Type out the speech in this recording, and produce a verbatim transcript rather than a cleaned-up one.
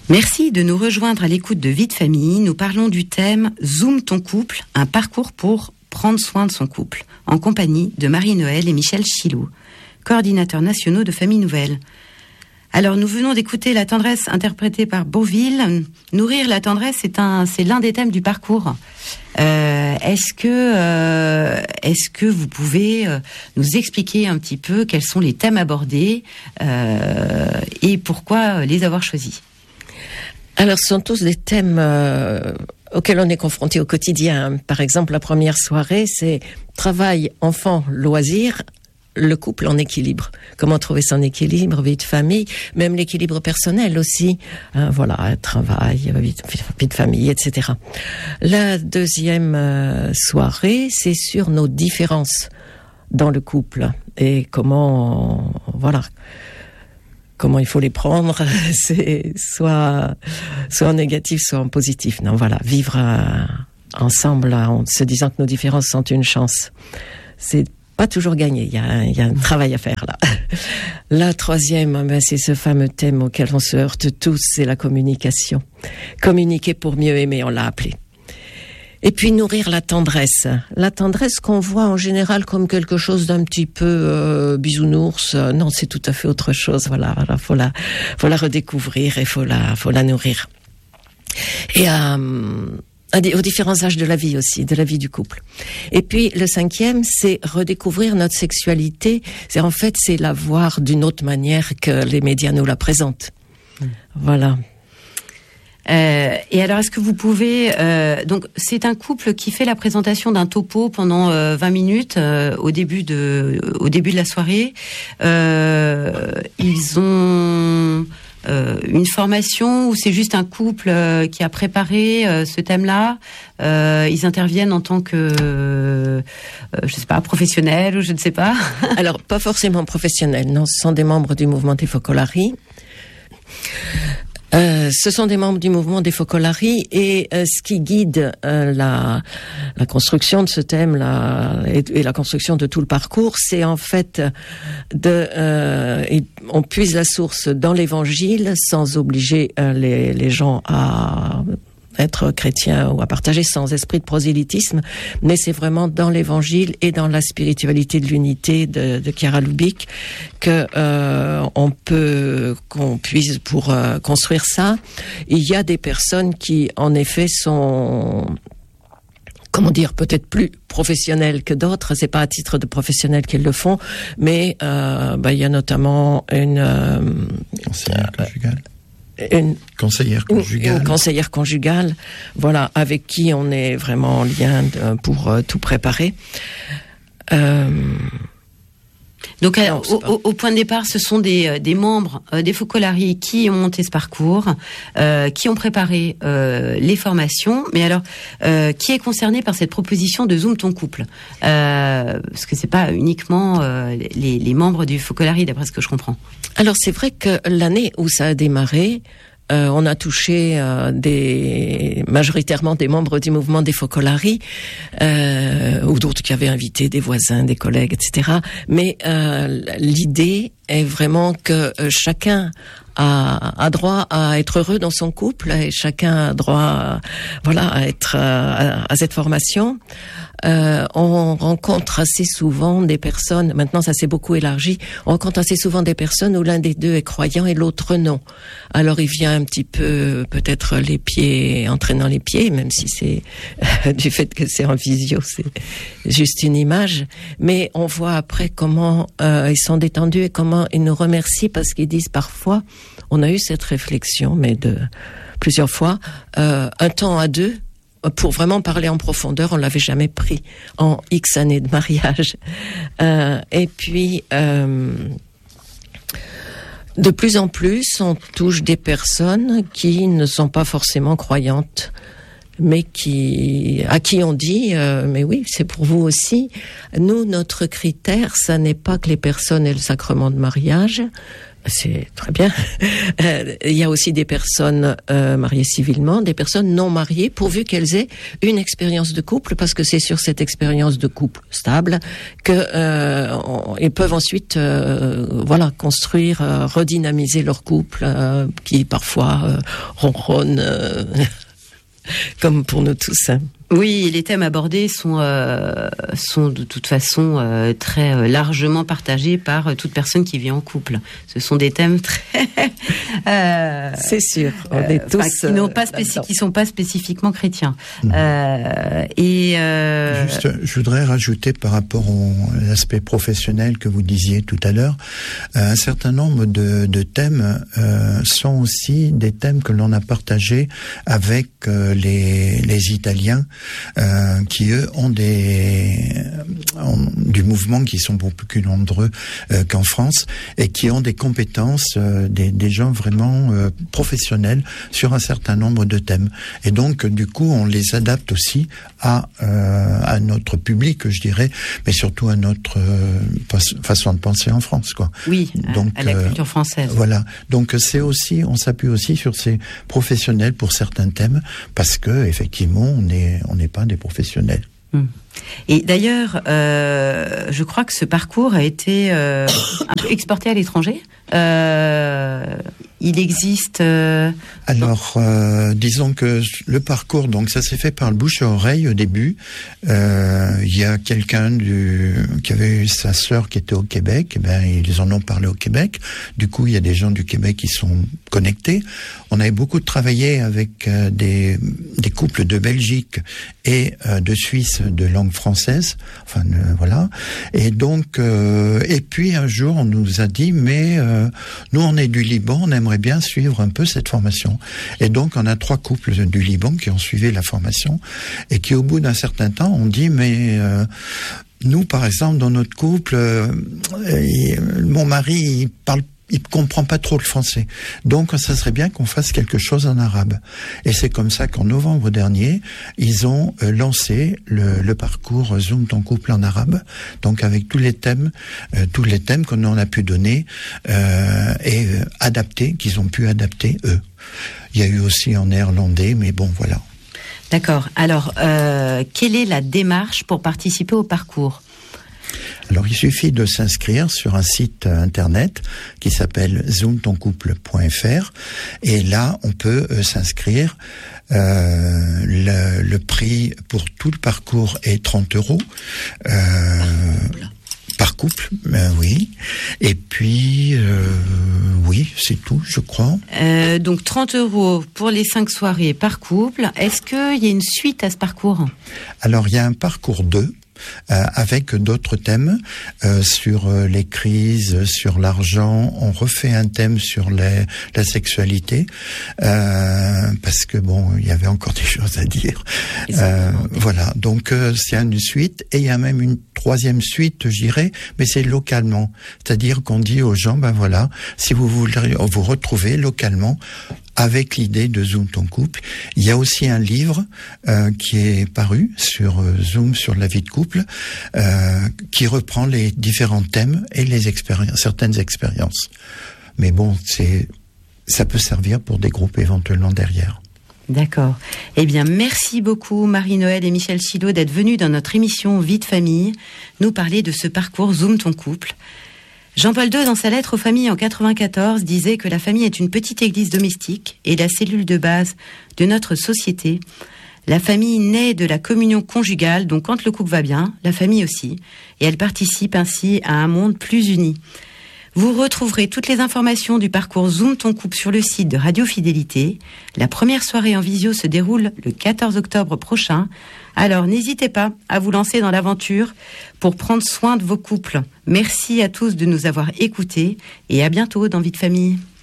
Merci de nous rejoindre à l'écoute de Vie de famille. Nous parlons du thème Zoom ton couple, un parcours pour prendre soin de son couple, en compagnie de Marie-Noël et Michel Chilou, coordinateurs nationaux de Famille Nouvelle. Alors, nous venons d'écouter La tendresse interprétée par Beauville. Nourrir la tendresse, c'est un, c'est l'un des thèmes du parcours. Euh, est-ce que, euh, est-ce que vous pouvez euh, nous expliquer un petit peu quels sont les thèmes abordés euh, et pourquoi les avoir choisis ? Alors, ce sont tous des thèmes euh, auxquels on est confronté au quotidien. Par exemple, la première soirée, c'est travail, enfant, loisirs, le couple en équilibre. Comment trouver son équilibre, vie de famille, même l'équilibre personnel aussi. Euh, voilà, travail, vie de, vie de famille, et cetera. La deuxième euh, soirée, c'est sur nos différences dans le couple et comment, voilà. Comment il faut les prendre, c'est soit soit en négatif, soit en positif. Non, voilà, vivre euh, ensemble en se disant que nos différences sont une chance. C'est pas toujours gagné, il y a, il y a un travail à faire là. La troisième, ben, c'est ce fameux thème auquel on se heurte tous, c'est la communication. Communiquer pour mieux aimer, on l'a appelé. Et puis nourrir la tendresse. La tendresse qu'on voit en général comme quelque chose d'un petit peu euh, bisounours. Euh, non, c'est tout à fait autre chose. Voilà, voilà, faut la, faut la redécouvrir et faut la, faut la nourrir. Et euh, aux différents âges de la vie aussi, de la vie du couple. Et puis le cinquième, c'est redécouvrir notre sexualité. C'est en fait, c'est la voir d'une autre manière que les médias nous la présentent. Mmh. Voilà. Euh, et alors, est-ce que vous pouvez... Euh, donc, c'est un couple qui fait la présentation d'un topo pendant euh, vingt minutes euh, au début de au début de la soirée. Euh, ils ont euh, une formation ou c'est juste un couple euh, qui a préparé euh, ce thème-là. Euh, ils interviennent en tant que, euh, je sais pas, professionnels ou je ne sais pas. Alors, pas forcément professionnels. Non, ce sont des membres du mouvement des Focolari. Euh, ce sont des membres du mouvement des Focolari et euh, ce qui guide euh, la, la construction de ce thème la, et, et la construction de tout le parcours, c'est en fait de euh, et on puise la source dans l'Évangile sans obliger euh, les, les gens à être chrétien ou à partager sans esprit de prosélytisme, mais c'est vraiment dans l'Évangile et dans la spiritualité de l'unité de, de Chiara Lubich que euh, on peut qu'on puisse pour euh, construire ça. Il y a des personnes qui, en effet, sont comment dire, peut-être plus professionnels que d'autres. C'est pas à titre de professionnels qu'ils le font, mais euh, bah, il y a notamment une euh, conseillère conjugale. Une conseillère conjugale. Une, une conseillère conjugale, voilà, avec qui on est vraiment en lien de, pour euh, tout préparer. Euh, Donc, non, au, au, au point de départ, ce sont des, des membres euh, des Focolari qui ont monté ce parcours, euh, qui ont préparé euh, les formations. Mais alors, euh, qui est concerné par cette proposition de Zoom ton couple euh, Parce que c'est pas uniquement euh, les, les membres du Focolari, d'après ce que je comprends. Alors, c'est vrai que l'année où ça a démarré, Euh, on a touché euh, des majoritairement des membres du mouvement des Focolari euh, ou d'autres qui avaient invité des voisins, des collègues, et cetera. Mais euh, l'idée est vraiment que euh, chacun a, a droit à être heureux dans son couple et chacun a droit, à, voilà, à être à, à cette formation. Euh, on rencontre assez souvent des personnes, maintenant ça s'est beaucoup élargi, on rencontre assez souvent des personnes où l'un des deux est croyant et l'autre non. Alors il vient un petit peu, peut-être les pieds, entraînant les pieds, même si c'est euh, du fait que c'est en visio, c'est juste une image, mais on voit après comment euh, ils sont détendus et comment ils nous remercient parce qu'ils disent parfois, on a eu cette réflexion, mais de plusieurs fois, euh, un temps à deux, pour vraiment parler en profondeur, on l'avait jamais pris en X années de mariage. Euh, et puis, euh, de plus en plus, on touche des personnes qui ne sont pas forcément croyantes, mais qui, à qui on dit, euh, mais oui, c'est pour vous aussi. Nous, notre critère, ça n'est pas que les personnes aient le sacrement de mariage. c'est très bien. Euh, il y a aussi des personnes euh, mariées civilement, des personnes non mariées, pourvu qu'elles aient une expérience de couple, parce que c'est sur cette expérience de couple stable que euh, on, ils peuvent ensuite, euh, voilà, construire, euh, redynamiser leur couple, euh, qui parfois euh, ronronne, euh, comme pour nous tous. Hein. Oui, les thèmes abordés sont euh, sont de toute façon euh, très euh, largement partagés par euh, toute personne qui vit en couple. Ce sont des thèmes très euh, c'est sûr, on est euh, tous qui n'ont pas spéci- qui sont pas spécifiquement chrétiens. Mmh. Euh, et euh... juste, je voudrais rajouter par rapport au l'aspect professionnel que vous disiez tout à l'heure, euh, un certain nombre de, de thèmes euh, sont aussi des thèmes que l'on a partagés avec euh, les les Italiens. Euh, qui eux ont des ont du mouvement qui sont beaucoup plus nombreux euh, qu'en France et qui ont des compétences, euh, des, des gens vraiment euh, professionnels sur un certain nombre de thèmes. Et donc du coup on les adapte aussi à euh, à notre public, je dirais, mais surtout à notre euh, façon de penser en France, quoi. Oui, donc, à, à la culture française. Euh, voilà. Donc c'est aussi, on s'appuie aussi sur ces professionnels pour certains thèmes parce que effectivement on est on n'est pas des professionnels. Et d'ailleurs, euh, je crois que ce parcours a été euh, un peu exporté à l'étranger. Euh, il existe. Euh, Alors, euh, disons que le parcours, donc ça s'est fait par le bouche à oreille au début. Euh, il y a quelqu'un du qui avait eu sa sœur qui était au Québec. Et ben ils en ont parlé au Québec. Du coup, il y a des gens du Québec qui sont connectés. On avait beaucoup travaillé avec euh, des des couples de Belgique et euh, de Suisse de langue française. Enfin euh, voilà. Et donc euh, et puis un jour, on nous a dit mais euh, nous on est du Liban, on aimerait bien suivre un peu cette formation. Et donc on a trois couples du Liban qui ont suivi la formation et qui au bout d'un certain temps ont dit mais euh, nous par exemple dans notre couple euh, mon mari il parle il comprend pas trop le français. Donc, ça serait bien qu'on fasse quelque chose en arabe. Et c'est comme ça qu'en novembre dernier, ils ont euh, lancé le, le parcours Zoom ton couple en arabe. Donc, avec tous les thèmes, euh, tous les thèmes qu'on en a pu donner euh, et euh, adapter, qu'ils ont pu adapter eux. Il y a eu aussi en néerlandais, mais bon, voilà. D'accord. Alors, euh, quelle est la démarche pour participer au parcours ? Alors, il suffit de s'inscrire sur un site internet qui s'appelle zoom ton couple point f r et là, on peut euh, s'inscrire. Euh, le, le prix pour tout le parcours est trente euros. Euh, par couple, ben oui. Et puis, euh, oui, c'est tout, je crois. Euh, donc, trente euros pour les cinq soirées par couple. Est-ce qu'il y a une suite à ce parcours ? Alors, il y a un parcours deux. Euh, avec d'autres thèmes euh, sur euh, les crises, sur l'argent. On refait un thème sur les, la sexualité euh, parce que bon, il y avait encore des choses à dire. Euh, voilà, donc euh, c'est une suite et il y a même une troisième suite, je dirais, mais c'est localement. C'est-à-dire qu'on dit aux gens, ben voilà, si vous voulez vous retrouver localement avec l'idée de Zoom ton couple. Il y a aussi un livre euh, qui est paru sur euh, Zoom sur la vie de couple, euh, qui reprend les différents thèmes et les expériences, certaines expériences. Mais bon, c'est, ça peut servir pour des groupes éventuellement derrière. D'accord. Eh bien, merci beaucoup Marie-Noëlle et Michel Chilot d'être venus dans notre émission Vie de famille, nous parler de ce parcours Zoom ton couple. Jean-Paul deux, dans sa lettre aux familles en quatre-vingt-quatorze, disait que la famille est une petite église domestique et la cellule de base de notre société. La famille naît de la communion conjugale, donc quand le couple va bien, la famille aussi, et elle participe ainsi à un monde plus uni. Vous retrouverez toutes les informations du parcours Zoom ton couple sur le site de Radio Fidélité. La première soirée en visio se déroule le quatorze octobre prochain. Alors n'hésitez pas à vous lancer dans l'aventure pour prendre soin de vos couples. Merci à tous de nous avoir écoutés et à bientôt dans Vie de famille.